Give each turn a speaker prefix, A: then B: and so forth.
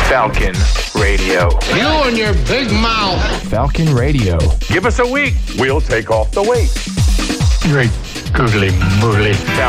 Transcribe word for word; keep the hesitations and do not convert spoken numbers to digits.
A: Falcon Radio.
B: You and your big mouth.
C: Falcon Radio.
D: Give us a week. We'll take off the weight.
B: Great googly moogly.